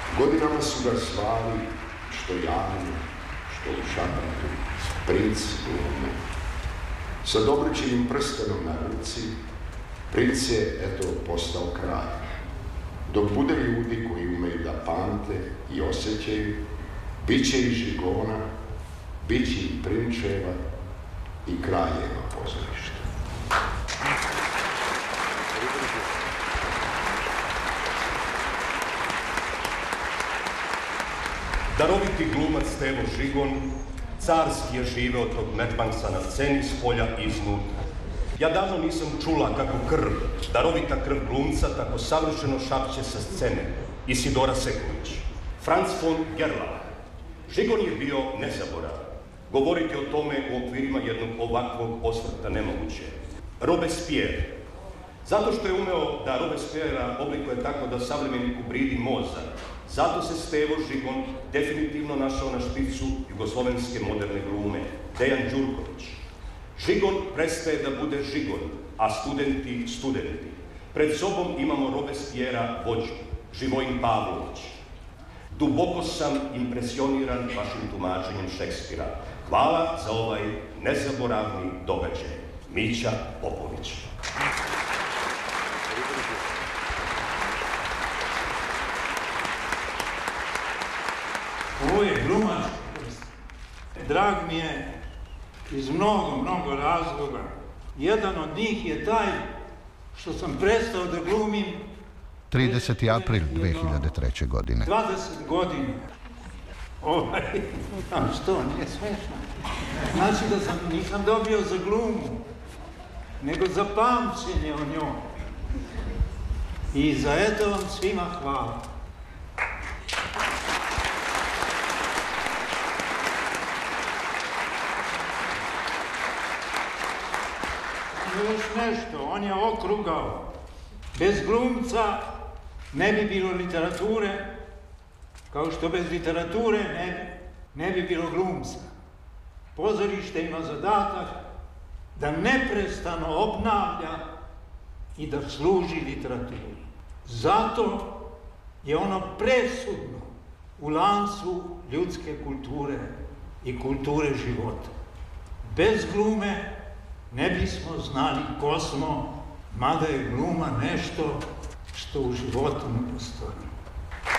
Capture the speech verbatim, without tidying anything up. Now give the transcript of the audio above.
Godinama su ga zvali što Janja, što u Šabratu, princ glume. Sa Dobrićevim prstenom na ruci, princ je, eto, postao kralj. Dok bude ljudi koji umeju da pamte i osjećaju, bit će i Žigona, bit će i prinčeva i kraljeva pozorišta. Daroviti glumac Stevo Žigon carski je živeo tog Medbanksa na sceni s polja i iznutra. Ja davno nisam čula kako krv, darovita krv glumca, tako savršeno šapće sa scene. Isidora Sekulić. Franz von Gerlach. Žigon je bio nezaboravan. Govoriti o tome u okvirima jednog ovakvog osvrta nemoguće. Robespierre. Zato što je umeo da Robespierre oblikuje tako da savremeniku bridi mozak. Zato se Stevo Žigon definitivno našao na špicu jugoslovenske moderne glume. Dejan Đurković. Žigon prestaje da bude Žigon, a studenti studenti. Pred sobom imamo Robespierre vođu, Živojin Pavlović. Duboko sam impresioniran vašim tumačenjem Šekspira. Hvala za ovaj nezaboravni događaj. Mića Popović. Ovo je glumac. Drag mi je iz mnogo, mnogo razloga. Jedan od njih je taj što sam prestao da glumim trideseti april dve hiljade treće. godine. dvadeset godina. Ovaj, a što, nije smešno. Znači da sam, nisam dobio za glumu, nego za pamćenje o njoj. I za eto vam svima hvala. Još nešto, on je okrugao. Bez glumca ne bi bilo literature, kao što bez literature ne, ne bi bilo glumca. Pozorište ima zadatak da neprestano obnavlja i da služi literaturi. Zato je ono presudno u lancu ljudske kulture i kulture života. Bez glume ne bismo znali ko smo, mada je gluma nešto što u životu ne postoji.